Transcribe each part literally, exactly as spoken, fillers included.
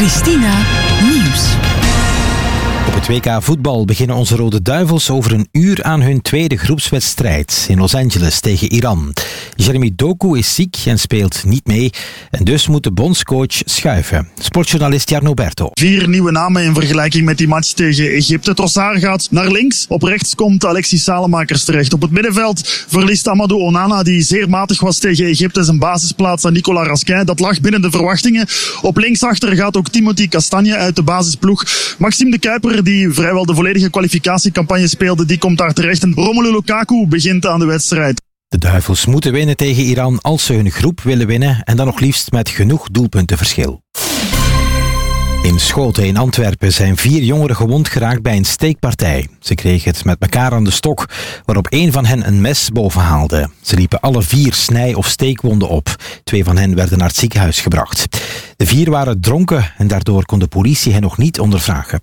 Christina Nieuws. Op het W K voetbal beginnen onze Rode Duivels over een uur aan hun tweede groepswedstrijd in Los Angeles tegen Iran. Jeremy Doku is ziek en speelt niet mee en dus moet de bondscoach schuiven. Sportjournalist Jarno Berto. Vier nieuwe namen in vergelijking met die match tegen Egypte. Trossard gaat naar links. Op rechts komt Alexis Salemakers terecht. Op het middenveld verliest Amadou Onana, die zeer matig was tegen Egypte, zijn basisplaats aan Nicolas Raskin. Dat lag binnen de verwachtingen. Op linksachter gaat ook Timothy Castagne uit de basisploeg. Maxime de Kuiper, die vrijwel de volledige kwalificatiecampagne speelde, die komt daar terecht. En Romelu Lukaku begint aan de wedstrijd. De Duivels moeten winnen tegen Iran als ze hun groep willen winnen en dan nog liefst met genoeg doelpuntenverschil. In Schoten in Antwerpen zijn vier jongeren gewond geraakt bij een steekpartij. Ze kregen het met elkaar aan de stok, waarop één van hen een mes boven haalde. Ze liepen alle vier snij- of steekwonden op. Twee van hen werden naar het ziekenhuis gebracht. De vier waren dronken en daardoor kon de politie hen nog niet ondervragen.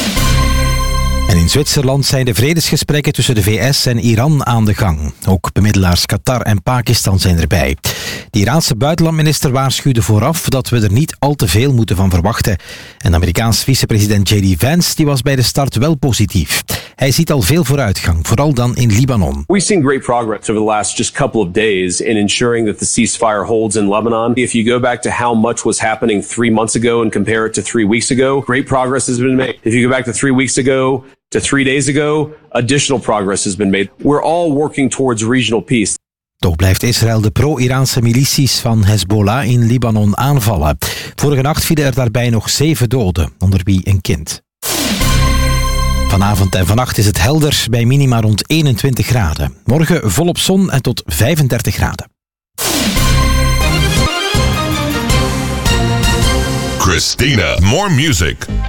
En in Zwitserland zijn de vredesgesprekken tussen de V S en Iran aan de gang. Ook bemiddelaars Qatar en Pakistan zijn erbij. De Iraanse buitenlandminister waarschuwde vooraf dat we er niet al te veel moeten van verwachten. En de Amerikaanse vicepresident J D Vance die was bij de start wel positief. Hij ziet al veel vooruitgang, vooral dan in Libanon. We've seen great progress over the last just couple of days in ensuring that the ceasefire holds in Lebanon. If you go back to how much was happening three months ago and compare it to three weeks ago, great progress has been made. If you go back to three weeks ago to three days ago, additional progress has been made. We're all working towards regional peace. Toch blijft Israël de pro-Iraanse milities van Hezbollah in Libanon aanvallen. Vorige nacht vielen er daarbij nog zeven doden, onder wie een kind. Vanavond en vannacht is het helder bij minima rond eenentwintig graden. Morgen volop zon en tot vijfendertig graden. Christina, more music.